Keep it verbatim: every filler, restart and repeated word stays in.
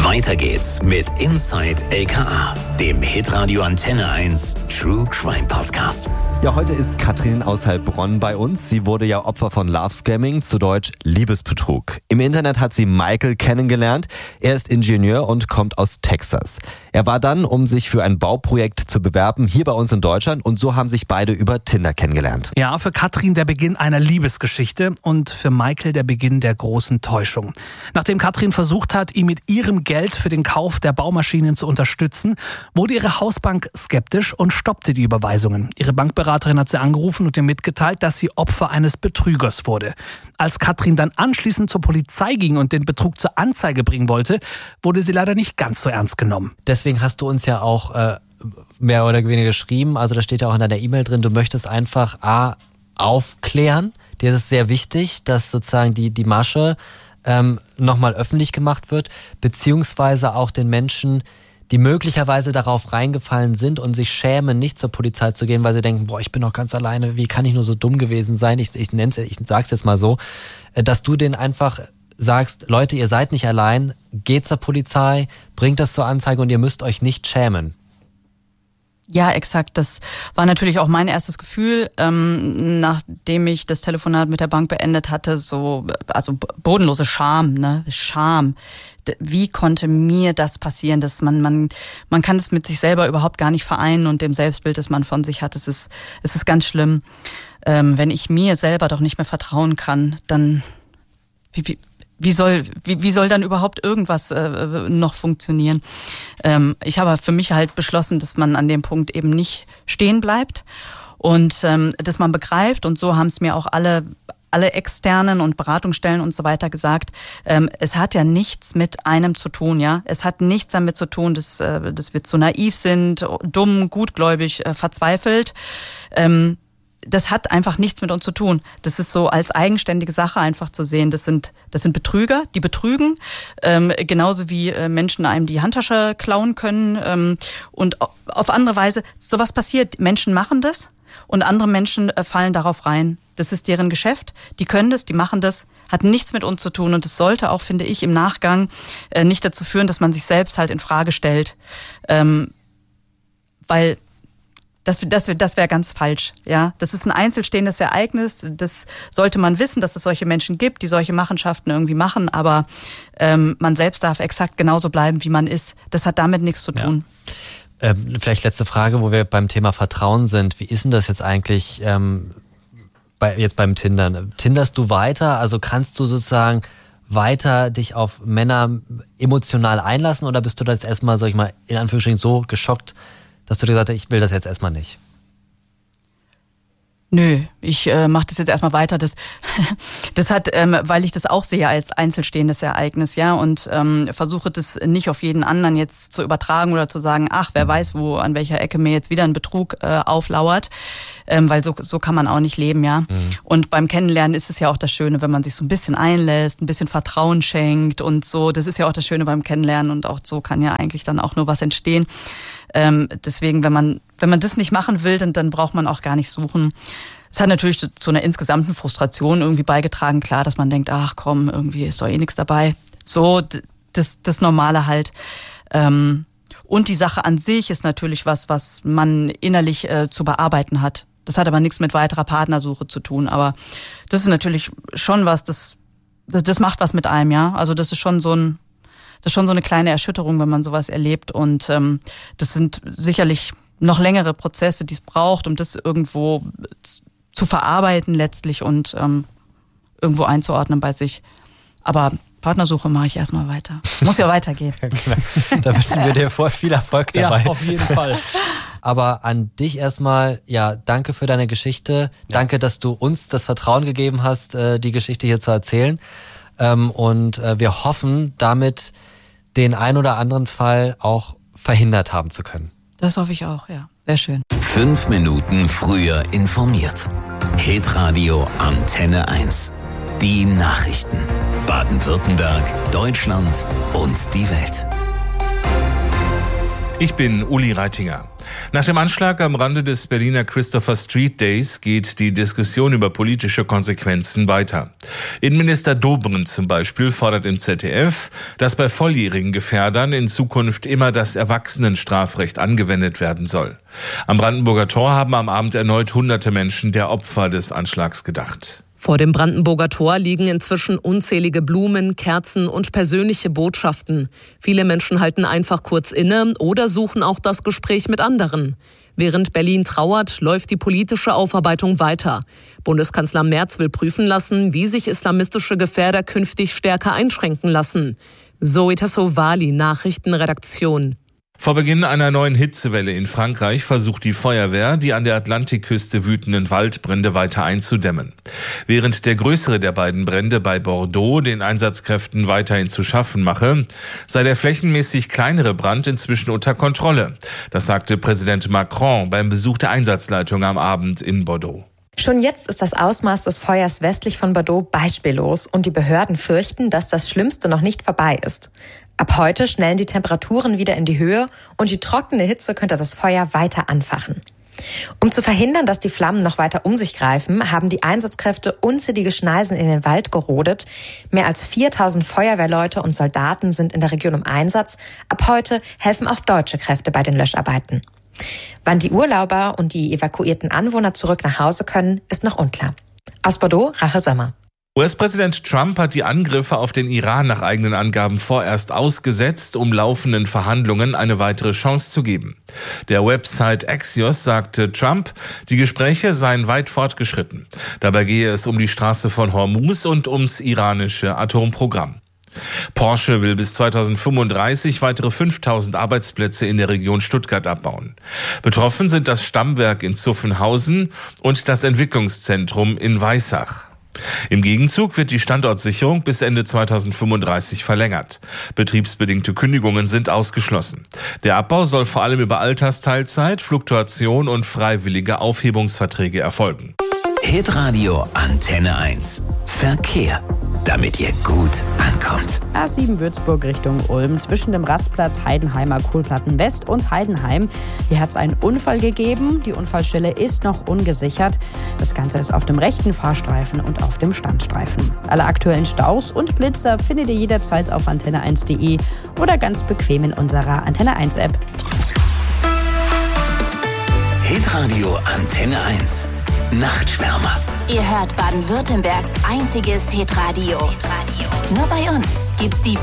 Weiter geht's mit Inside L K A, dem Hitradio Antenne eins True Crime Podcast. Ja, heute ist Katrin aus Heilbronn bei uns. Sie wurde ja Opfer von Love Scamming, zu Deutsch Liebesbetrug. Im Internet hat sie Michael kennengelernt. Er ist Ingenieur und kommt aus Texas. Er war dann, um sich für ein Bauprojekt zu bewerben, hier bei uns in Deutschland, und so haben sich beide über Tinder kennengelernt. Ja, für Katrin der Beginn einer Liebesgeschichte und für Michael der Beginn der großen Täuschung. Nachdem Katrin versucht hat, ihn mit ihrem Geld für den Kauf der Baumaschinen zu unterstützen, wurde ihre Hausbank skeptisch und stoppte die Überweisungen. Ihre Bankberaterin hat sie angerufen und ihr mitgeteilt, dass sie Opfer eines Betrügers wurde. Als Katrin dann anschließend zur Polizei ging und den Betrug zur Anzeige bringen wollte, wurde sie leider nicht ganz so ernst genommen. Deswegen hast du uns ja auch äh, mehr oder weniger geschrieben, also da steht ja auch in deiner E-Mail drin, du möchtest einfach A, aufklären. Dir ist es sehr wichtig, dass sozusagen die, die Masche ähm, nochmal öffentlich gemacht wird, beziehungsweise auch den Menschen, die möglicherweise darauf reingefallen sind und sich schämen, nicht zur Polizei zu gehen, weil sie denken, boah, ich bin doch ganz alleine, wie kann ich nur so dumm gewesen sein? Ich, ich nenn's, ich sag's jetzt mal so, dass du denen einfach sagst, Leute, ihr seid nicht allein, geht zur Polizei, bringt das zur Anzeige und ihr müsst euch nicht schämen. Ja, exakt. Das war natürlich auch mein erstes Gefühl, ähm, nachdem ich das Telefonat mit der Bank beendet hatte, so, also bodenlose Scham, ne, Scham. Wie konnte mir das passieren, dass man, man, man kann es mit sich selber überhaupt gar nicht vereinen und dem Selbstbild, das man von sich hat, es ist, es ist ganz schlimm. Ähm, wenn ich mir selber doch nicht mehr vertrauen kann, dann, wie, wie, Wie soll, wie, wie soll dann überhaupt irgendwas äh, noch funktionieren? Ähm, ich habe für mich halt beschlossen, dass man an dem Punkt eben nicht stehen bleibt und ähm, dass man begreift, und so haben es mir auch alle alle externen und Beratungsstellen und so weiter gesagt, ähm, es hat ja nichts mit einem zu tun, ja. Es hat nichts damit zu tun, dass, äh, dass wir zu naiv sind, dumm, gutgläubig, äh, verzweifelt. Ähm, Das hat einfach nichts mit uns zu tun. Das ist so als eigenständige Sache einfach zu sehen. Das sind, das sind Betrüger, die betrügen, ähm, genauso wie äh, Menschen einem die Handtasche klauen können. Ähm, und auf andere Weise, sowas passiert. Menschen machen das und andere Menschen äh, fallen darauf rein. Das ist deren Geschäft. Die können das, die machen das, hat nichts mit uns zu tun. Und es sollte auch, finde ich, im Nachgang äh, nicht dazu führen, dass man sich selbst halt in Frage stellt. Ähm, weil Das, das, das wäre ganz falsch, ja. Das ist ein einzelstehendes Ereignis. Das sollte man wissen, dass es solche Menschen gibt, die solche Machenschaften irgendwie machen. Aber ähm, man selbst darf exakt genauso bleiben, wie man ist. Das hat damit nichts zu tun. Ja. Ähm, vielleicht letzte Frage, wo wir beim Thema Vertrauen sind. Wie ist denn das jetzt eigentlich ähm, bei, jetzt beim Tindern? Tinderst du weiter? Also kannst du sozusagen weiter dich auf Männer emotional einlassen? Oder bist du da jetzt erstmal, sag ich mal, in Anführungsstrichen so geschockt, dass du dir gesagt hast, ich will das jetzt erstmal nicht? Nö, ich äh, mache das jetzt erstmal weiter. Das, das hat, ähm, weil ich das auch sehe als einzelstehendes Ereignis, ja, und ähm, versuche das nicht auf jeden anderen jetzt zu übertragen oder zu sagen, ach, wer weiß, wo an welcher Ecke mir jetzt wieder ein Betrug äh, auflauert, ähm, weil so so kann man auch nicht leben, ja. Mhm. Und beim Kennenlernen ist es ja auch das Schöne, wenn man sich so ein bisschen einlässt, ein bisschen Vertrauen schenkt und so. Das ist ja auch das Schöne beim Kennenlernen und auch so kann ja eigentlich dann auch nur was entstehen. Ähm, deswegen, wenn man wenn man das nicht machen will, dann, dann braucht man auch gar nicht suchen. Es hat natürlich zu einer insgesamten Frustration irgendwie beigetragen, klar, dass man denkt, ach komm, irgendwie ist doch eh nichts dabei. So, das, das Normale halt. Ähm, und die Sache an sich ist natürlich was, was man innerlich äh, zu bearbeiten hat. Das hat aber nichts mit weiterer Partnersuche zu tun. Aber das ist natürlich schon was, das, das, das macht was mit einem, ja. Also das ist schon so ein, das ist schon so eine kleine Erschütterung, wenn man sowas erlebt. Und ähm, das sind sicherlich noch längere Prozesse, die es braucht, um das irgendwo zu verarbeiten letztlich und ähm, irgendwo einzuordnen bei sich. Aber Partnersuche mache ich erstmal weiter. Muss ja weitergehen. Da wünschen wir dir voll viel Erfolg dabei. Ja, auf jeden Fall. Aber an dich erstmal, ja, danke für deine Geschichte. Danke, dass du uns das Vertrauen gegeben hast, die Geschichte hier zu erzählen. Und wir hoffen, damit den ein oder anderen Fall auch verhindert haben zu können. Das hoffe ich auch, ja. Sehr schön. Fünf Minuten früher informiert. Hitradio Antenne eins. Die Nachrichten. Baden-Württemberg, Deutschland und die Welt. Ich bin Uli Reitinger. Nach dem Anschlag am Rande des Berliner Christopher Street Days geht die Diskussion über politische Konsequenzen weiter. Innenminister Dobrindt zum Beispiel fordert im Z D F, dass bei volljährigen Gefährdern in Zukunft immer das Erwachsenenstrafrecht angewendet werden soll. Am Brandenburger Tor haben am Abend erneut hunderte Menschen der Opfer des Anschlags gedacht. Vor dem Brandenburger Tor liegen inzwischen unzählige Blumen, Kerzen und persönliche Botschaften. Viele Menschen halten einfach kurz inne oder suchen auch das Gespräch mit anderen. Während Berlin trauert, läuft die politische Aufarbeitung weiter. Bundeskanzler Merz will prüfen lassen, wie sich islamistische Gefährder künftig stärker einschränken lassen. Zoe Tassovali, Nachrichtenredaktion. Vor Beginn einer neuen Hitzewelle in Frankreich versucht die Feuerwehr, die an der Atlantikküste wütenden Waldbrände weiter einzudämmen. Während der größere der beiden Brände bei Bordeaux den Einsatzkräften weiterhin zu schaffen mache, sei der flächenmäßig kleinere Brand inzwischen unter Kontrolle. Das sagte Präsident Macron beim Besuch der Einsatzleitung am Abend in Bordeaux. Schon jetzt ist das Ausmaß des Feuers westlich von Bordeaux beispiellos und die Behörden fürchten, dass das Schlimmste noch nicht vorbei ist. Ab heute schnellen die Temperaturen wieder in die Höhe und die trockene Hitze könnte das Feuer weiter anfachen. Um zu verhindern, dass die Flammen noch weiter um sich greifen, haben die Einsatzkräfte unzählige Schneisen in den Wald gerodet. Mehr als viertausend Feuerwehrleute und Soldaten sind in der Region im Einsatz. Ab heute helfen auch deutsche Kräfte bei den Löscharbeiten. Wann die Urlauber und die evakuierten Anwohner zurück nach Hause können, ist noch unklar. Aus Bordeaux, Rachel Sommer. U S-Präsident Trump hat die Angriffe auf den Iran nach eigenen Angaben vorerst ausgesetzt, um laufenden Verhandlungen eine weitere Chance zu geben. Der Website Axios sagte Trump, die Gespräche seien weit fortgeschritten. Dabei gehe es um die Straße von Hormuz und ums iranische Atomprogramm. Porsche will bis zweitausendfünfunddreißig weitere fünftausend Arbeitsplätze in der Region Stuttgart abbauen. Betroffen sind das Stammwerk in Zuffenhausen und das Entwicklungszentrum in Weissach. Im Gegenzug wird die Standortsicherung bis Ende zweitausendfünfunddreißig verlängert. Betriebsbedingte Kündigungen sind ausgeschlossen. Der Abbau soll vor allem über Altersteilzeit, Fluktuation und freiwillige Aufhebungsverträge erfolgen. Hitradio Antenne eins. Verkehr. Damit ihr gut ankommt. A sieben Würzburg Richtung Ulm zwischen dem Rastplatz Heidenheimer Kohlplatten West und Heidenheim. Hier hat es einen Unfall gegeben. Die Unfallstelle ist noch ungesichert. Das Ganze ist auf dem rechten Fahrstreifen und auf dem Standstreifen. Alle aktuellen Staus und Blitzer findet ihr jederzeit auf antenne eins punkt de oder ganz bequem in unserer Antenne eins App. Hitradio Antenne eins. Nachtschwärmer. Ihr hört Baden-Württembergs einziges Hitradio. Nur bei uns gibt's die